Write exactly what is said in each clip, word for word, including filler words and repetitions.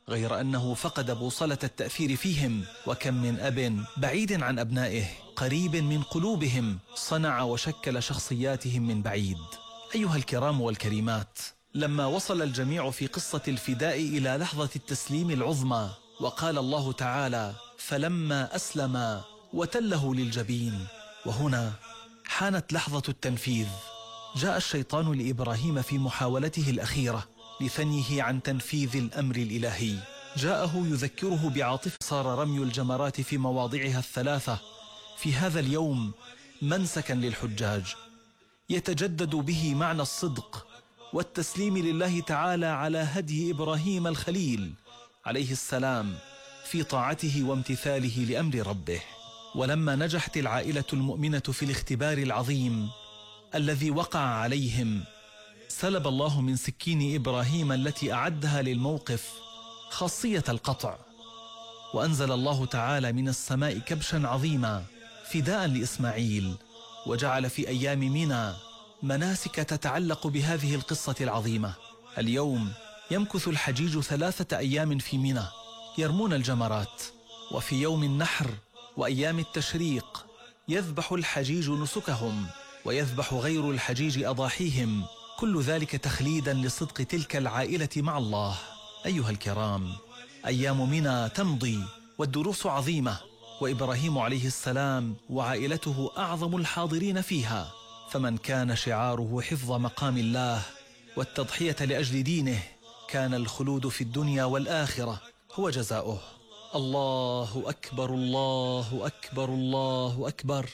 غير أنه فقد بوصلة التأثير فيهم. وكم من أب بعيد عن أبنائه قريب من قلوبهم صنع وشكل شخصياتهم من بعيد. أيها الكرام والكريمات، لما وصل الجميع في قصة الفداء إلى لحظة التسليم العظمى، وقال الله تعالى: فلما أسلما وتله للجبين، وهنا حانت لحظة التنفيذ. جاء الشيطان لإبراهيم في محاولته الأخيرة لثنيه عن تنفيذ الأمر الإلهي. جاءه يذكره بعاطفة. صار رمي الجمرات في مواضعها الثلاثة في هذا اليوم منسكا للحجاج، يتجدد به معنى الصدق والتسليم لله تعالى على هدي إبراهيم الخليل عليه السلام في طاعته وامتثاله لأمر ربه. ولما نجحت العائلة المؤمنة في الاختبار العظيم الذي وقع عليهم، سلب الله من سكين إبراهيم التي أعدها للموقف خاصية القطع، وأنزل الله تعالى من السماء كبشا عظيما فداء لإسماعيل، وجعل في أيام منى مناسك تتعلق بهذه القصة العظيمة. اليوم يمكث الحجيج ثلاثة أيام في منى يرمون الجمرات، وفي يوم النحر وأيام التشريق يذبح الحجيج نسكهم، ويذبح غير الحجيج أضاحيهم، كل ذلك تخليدا لصدق تلك العائلة مع الله. أيها الكرام، أيام منى تمضي والدروس عظيمة، وإبراهيم عليه السلام وعائلته أعظم الحاضرين فيها، فمن كان شعاره حفظ مقام الله والتضحية لأجل دينه كان الخلود في الدنيا والآخرة هو جزاؤه. الله أكبر، الله أكبر، الله أكبر،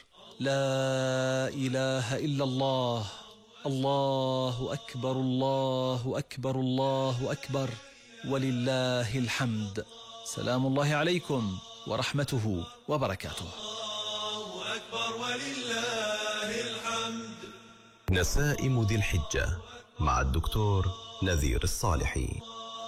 لا إله إلا الله، الله أكبر، الله أكبر، الله أكبر، ولله الحمد. سلام الله عليكم ورحمته وبركاته. الله أكبر ولله الحمد. نسائم ذي الحجة مع الدكتور نذير الصالحي.